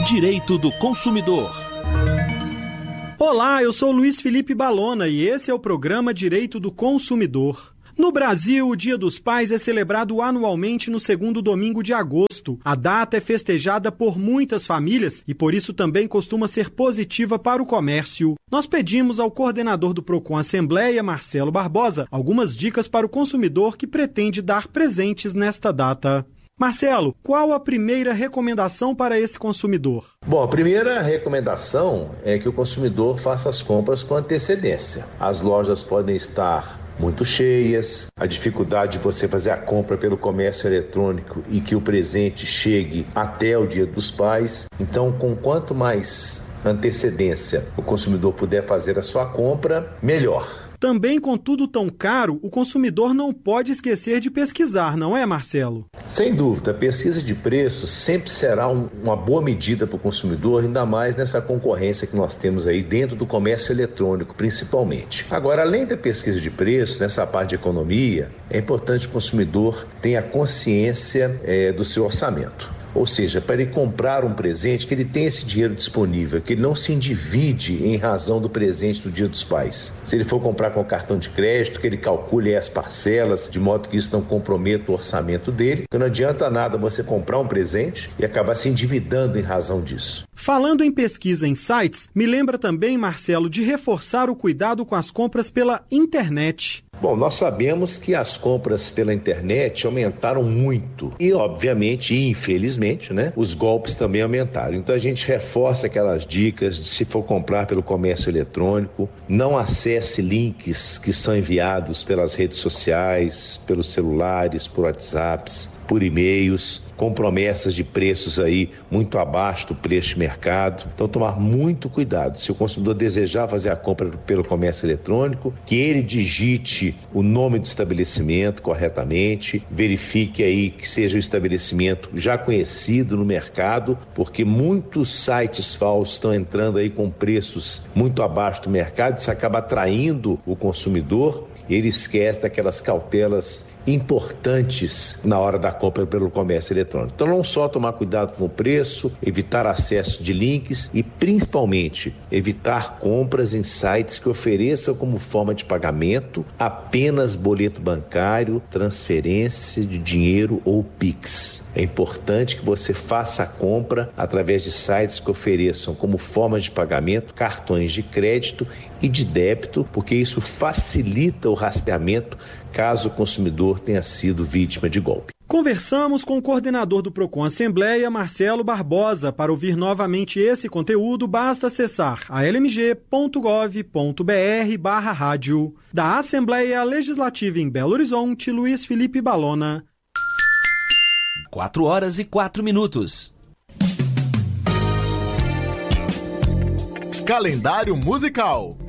Direito do Consumidor. Olá, eu sou Luiz Felipe Balona e esse é o programa Direito do Consumidor. No Brasil, o Dia dos Pais é celebrado anualmente no segundo domingo de agosto. A data é festejada por muitas famílias e por isso também costuma ser positiva para o comércio. Nós pedimos ao coordenador do Procon Assembleia, Marcelo Barbosa, algumas dicas para o consumidor que pretende dar presentes nesta data. Marcelo, qual a primeira recomendação para esse consumidor? Bom, a primeira recomendação é que o consumidor faça as compras com antecedência. As lojas podem estar muito cheias, a dificuldade de você fazer a compra pelo comércio eletrônico e que o presente chegue até o Dia dos Pais. Então, com quanto mais antecedência o consumidor puder fazer a sua compra, melhor. Também, com tudo tão caro, o consumidor não pode esquecer de pesquisar, não é, Marcelo? Sem dúvida, a pesquisa de preços sempre será uma boa medida para o consumidor, ainda mais nessa concorrência que nós temos aí dentro do comércio eletrônico, principalmente. Agora, além da pesquisa de preços, nessa parte de economia, é importante que o consumidor tenha consciência do seu orçamento. Ou seja, para ele comprar um presente, que ele tenha esse dinheiro disponível, que ele não se endivide em razão do presente do Dia dos Pais. Se ele for comprar com cartão de crédito, que ele calcule as parcelas, de modo que isso não comprometa o orçamento dele, porque não adianta nada você comprar um presente e acabar se endividando em razão disso. Falando em pesquisa em sites, me lembra também, Marcelo, de reforçar o cuidado com as compras pela internet. Bom, nós sabemos que as compras pela internet aumentaram muito e, obviamente, e infelizmente, os golpes também aumentaram. Então a gente reforça aquelas dicas de, se for comprar pelo comércio eletrônico, não acesse links que são enviados pelas redes sociais, pelos celulares, por WhatsApps, por e-mails, com promessas de preços aí muito abaixo do preço de mercado. Então tomar muito cuidado. Se o consumidor desejar fazer a compra pelo comércio eletrônico, que ele digite o nome do estabelecimento corretamente, verifique aí que seja um estabelecimento já conhecido no mercado, porque muitos sites falsos estão entrando aí com preços muito abaixo do mercado, isso acaba atraindo o consumidor e ele esquece daquelas cautelas importantes na hora da compra pelo comércio eletrônico. Então, não só tomar cuidado com o preço, evitar acesso de links e, principalmente, evitar compras em sites que ofereçam como forma de pagamento apenas boleto bancário, transferência de dinheiro ou Pix. É importante que você faça a compra através de sites que ofereçam como forma de pagamento cartões de crédito e de débito, porque isso facilita o rastreamento caso o consumidor tenha sido vítima de golpe. Conversamos com o coordenador do Procon Assembleia, Marcelo Barbosa. Para ouvir novamente esse conteúdo, basta acessar almg.gov.br/rádio. Da Assembleia Legislativa em Belo Horizonte, Luiz Felipe Balona. 4h04. Calendário musical.